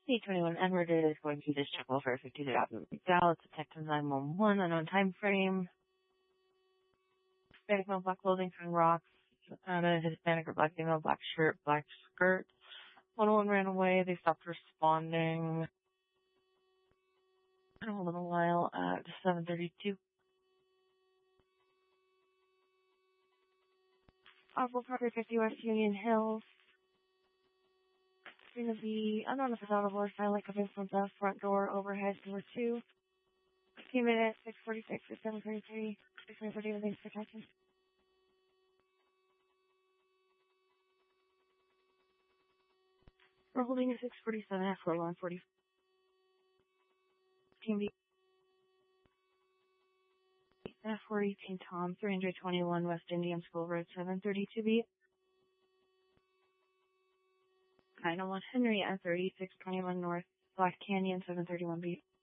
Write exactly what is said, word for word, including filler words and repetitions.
C twenty-one Edward is going to this check for fifty thousand. Dallas Detective nine one one, unknown time frame. Hispanic male, black clothing, throwing rocks. And a Hispanic or black female, black shirt, black skirt. one oh one ran away. They stopped responding in a little while at seven thirty-two. Oswald Parker, fifty West Union Hills. Going to be unknown if it's audible or silent coming from the front door, overhead door two. Came in at six forty-six or seven thirty-three. six thirty with thanks for talking. We're holding a six forty-seven at four one forty. Team B. F four eighteen Tom, three twenty-one West Indian School Road, seven thirty-two B. nine oh one Henry at thirty-six twenty-one North Black Canyon, seven thirty-one B.